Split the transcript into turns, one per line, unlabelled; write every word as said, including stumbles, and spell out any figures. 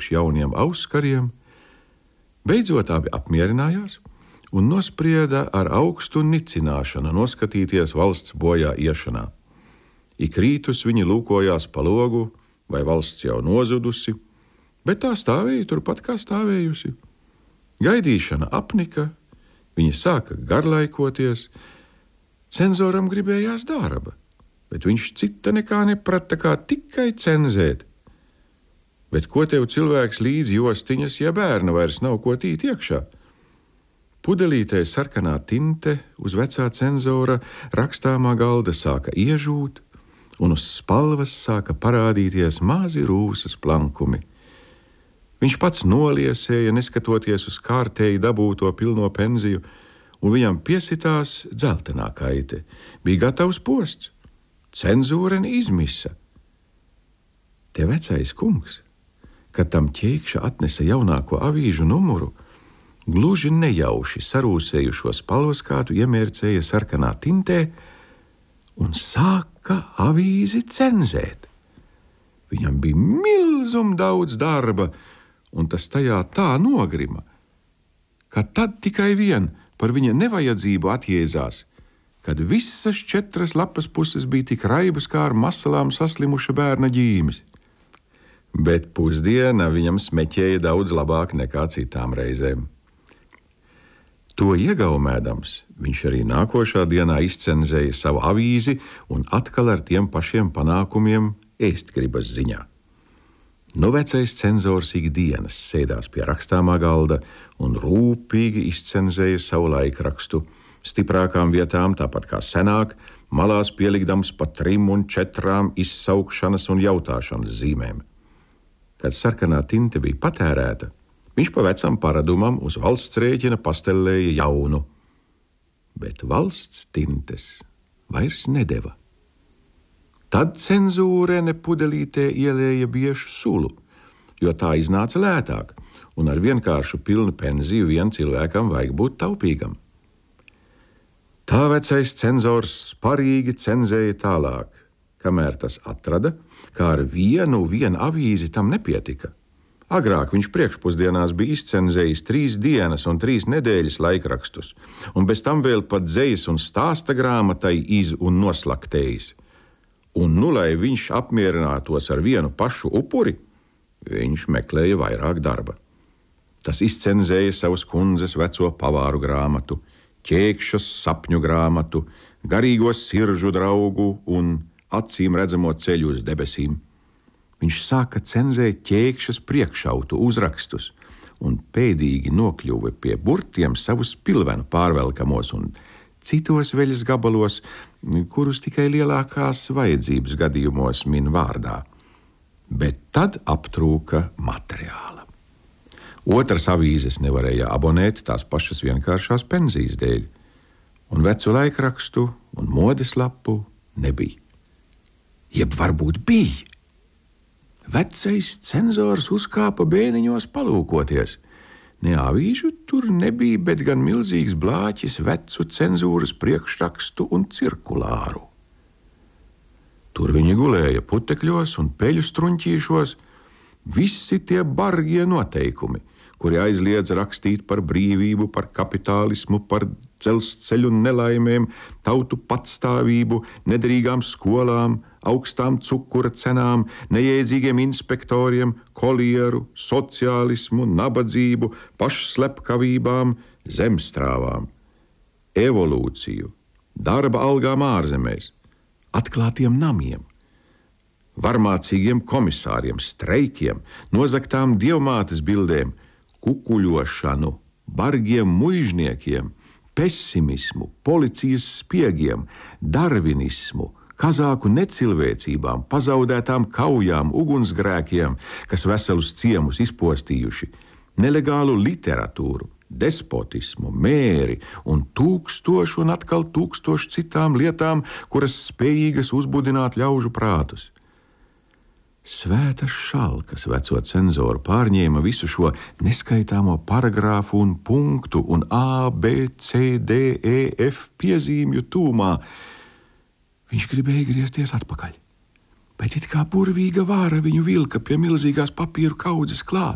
priekš jauniem auskariem. Beidzot abi apmierinājās un nosprieda ar augstu nicināšanu noskatīties valsts bojā iešanā. Ik rītus viņi lūkojās pa logu, vai valsts jau nozudusi, bet tā stāvēja turpat kā stāvējusi. Gaidīšana apnika, viņi sāka garlaikoties. Cenzoram gribējās darba, bet viņš cita nekā neprata, kā tikai cenzēt. Bet ko tev cilvēks līdz jostiņas, ja bērna vairs nav ko tīt iekšā? Pudelītē sarkanā tinte uz vecā cenzora rakstāmā galda sāka iežūt, un uz spalvas sāka parādīties mazi rūsas plankumi. Viņš pats noliesēja, neskatoties uz kārtēji dabūto pilno penziju, un viņam piesitās dzeltenā kaite. Bija gatavs posts. Cenzūreni izmisa. Te vecais kungs, kad tam ķēkša atnesa jaunāko avīžu numuru, gluži nejauši sarūsējušo spalvaskātu iemērcēja sarkanā tintē un sāka avīzi cenzēt. Viņam bija milzum daudz darba, un tas tajā tā nogrima, ka tad tikai vien par viņa nevajadzību atjēzās, kad visas četras lapas puses bija tik raibas kā ar masalām saslimuša bērna ģīmis. Bet pusdiena viņam smeķēja daudz labāk nekā citām reizēm. To iegaumēdams, viņš arī nākošā dienā izcenzēja savu avīzi un atkal ar tiem pašiem panākumiem ēstgribas ziņā. Nu vecais cenzors ikdienas sēdās pie rakstāmā galda un rūpīgi izcenzēja savu laikrakstu, stiprākām vietām, tāpat kā senāk, malās pielikdams pa trim un četrām izsaukšanas un jautāšanas zīmēm. Kad sarkanā tinte bija patērēta, viņš pa vecam paradumam uz valsts rēķina pastellēja jaunu, bet valsts tintes vairs nedeva. Tad cenzūrene pudelītē ielēja biešu sulu, jo tā iznāca lētāk, un ar vienkāršu pilnu penziju vien cilvēkam vajag būt taupīgam. Tā vecais cenzors sparīgi cenzēja tālāk, kamēr tas atrada, kā ar vienu vienu avīzi tam nepietika. Agrāk viņš priekšpusdienās bija izcenzējis trīs dienas un trīs nedēļas laikrakstus, un bez tam vēl pat dzejas un stāsta grāmatai iz un noslaktējis. Un nu, lai viņš apmierinātos ar vienu pašu upuri, viņš meklēja vairāk darba. Tas izcenzēja savas kundzes veco pavāru grāmatu, ķēkšas sapņu grāmatu, garīgo siržu draugu un acīm redzamo ceļu uz debesīm. Viņš sāka cenzēt ķēkšas priekšautu uzrakstus un pēdīgi nokļuva pie burtiem savus pilvenu pārvelkamos un citos veļas gabalos, kurus tikai lielākās vajadzības gadījumos min vārdā. Bet tad aptrūka materiāla. Otras avīzes nevarēja abonēt tās pašas vienkāršās penzijas dēļ, un vecu laikrakstu un modes lapu nebija. Jeb varbūt bija. Vecais cenzors uzkāpa bēniņos palūkoties. Ne avīžu tur nebija, bet gan milzīgs blāķis vecu cenzūras priekšrakstu un cirkulāru. Tur viņi gulēja putekļos un peļu struņķīšos, visi tie bargie noteikumi, kuri aizliedz rakstīt par brīvību, par kapitālismu, par dzelzceļu nelaimēm, tautu patstāvību, nederīgām skolām, augstām cukura cenām, nejēdzīgiem inspektoriem, kolieru, sociālismu, nabadzību, pašslepkavībām, zemstrāvām, evolūciju, darba algām ārzemēs, atklātiem namiem, varmācīgiem komisāriem, streikiem, nozaktām dievmātes bildēm, kukuļošanu, bargiem muižniekiem, pesimismu, policijas spiegiem, darvinismu, kazāku necilvēcībām, pazaudētām kaujām, ugunsgrēkiem, kas veselus ciemus izpostījuši, nelegālu literatūru, despotismu, mēri un tūkstošu un atkal tūkstošu citām lietām, kuras spējīgas uzbudināt ļaužu prātus. Svētas šalkas veco cenzoru pārņēma visu šo neskaitāmo paragrāfu un punktu un A, B, C, D, E, F piezīmju tūmā. Viņš gribēja griezties atpakaļ, bet it kā burvīga vāra viņu vilka pie milzīgās papīru kaudzes klāt.